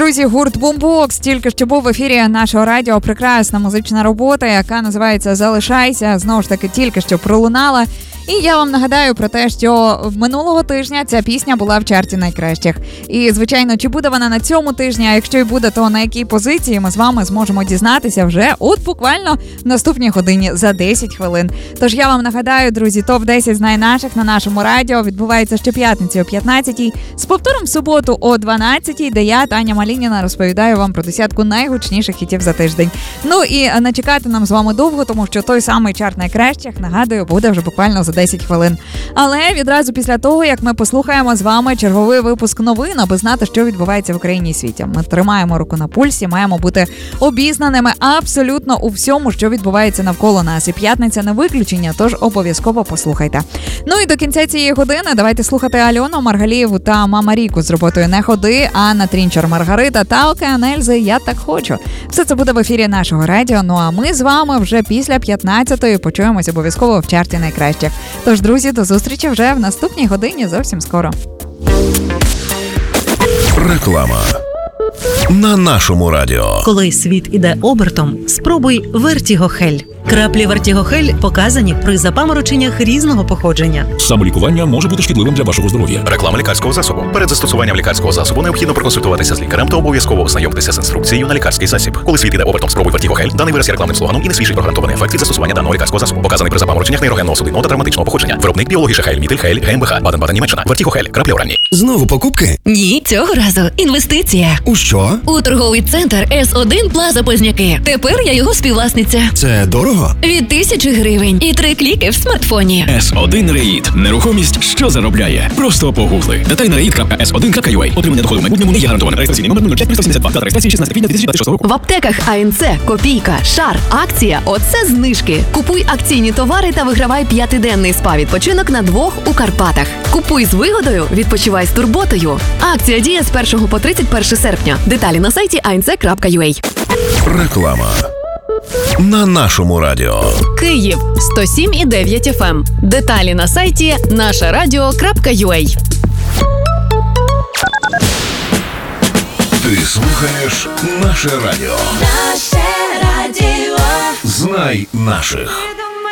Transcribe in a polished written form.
Друзі, гурт Бумбокс тільки що був в ефірі нашого радіо. Прекрасна музична робота, яка називається «Залишайся». Знову ж таки, тільки що пролунала. І я вам нагадаю про те, що минулого тижня ця пісня була в чарті найкращих. І, звичайно, чи буде вона на цьому тижні, а якщо і буде, то на якій позиції ми з вами зможемо дізнатися вже от буквально в наступній годині за 10 хвилин. Тож я вам нагадаю, друзі, ТОП-10 знай наших на нашому радіо відбувається щоп'ятниці о 15-й, з повтором в суботу о 12-й, де я, Таня Малініна, розповідаю вам про десятку найгучніших хітів за тиждень. Ну і не чекати нам з вами довго, тому що той самий чарт найкращих, нагадую, буде вже буквально за 10 хвилин. Але відразу після того, як ми послухаємо з вами черговий випуск новин, аби знати, що відбувається в Україні і світі. Ми тримаємо руку на пульсі, маємо бути обізнаними абсолютно у всьому, що відбувається навколо нас. І п'ятниця не виключення, тож обов'язково послухайте. Ну і до кінця цієї години давайте слухати Альону Маргалієву та Мама Ріку з роботою «Не ходи», Анна Трінчер, Маргарита та Океан Ельзи «Я так хочу». Все це буде в ефірі нашого радіо. Ну а ми з вами вже після 15-ї почуємось обов'язково в чарті найкращих. Тож, друзі, до зустрічі вже в наступній годині зовсім скоро. Реклама на нашому радіо. Коли світ іде обертом, спробуй Вертігохель. Краплі Вертігохель показані при запамороченнях різного походження. Самолікування може бути шкідливим для вашого здоров'я. Реклама лікарського засобу. Перед застосуванням лікарського засобу необхідно проконсультуватися з лікарем та обов'язково ознайомитися з інструкцією на лікарський засіб. Коли світ іде обертом, спробуй Вертігохель. Даний вираз є рекламним слоганом і не свідчить про гарантований ефект від застосування даного лікарського засобу. Показаний при запамороченнях нейрогенного судинного та травматичного походження. Виробник біологічний Хейль, Мітель, Хейль, ГМБХ, Баден-Баден, Німеччина. Вертігохель. Краплі оранні. Знову покупки? Ні, цього разу інвестиція. У що? У торговий центр С1 Плаза Позняки. Тепер я його співвласниця. Це дорого? Від 1000 гривень і 3 кліки в смартфоні. S1 REIT. Нерухомість, що заробляє. Просто погугли. Деталі на REIT.S1.ua. Отримання доходу в майбутньому не є гарантоване. Реєстраційний номер 05372. Дата реєстрації 16 квітня 2026 року. В аптеках АНЦ, Копійка, Шар, акція «Оце знижки». Купуй акційні товари та вигравай 5-денний спа-відпочинок на 2 у Карпатах. Купуй з вигодою, відпочивай з турботою. Акція діє з 1 по 31 серпня. Деталі на сайті anc.ua. Реклама на нашому радіо. Київ 107,9 FM. Деталі на сайті нашарадіо.ua. Ти слухаєш наше радіо. Наше радіо. Знай наших.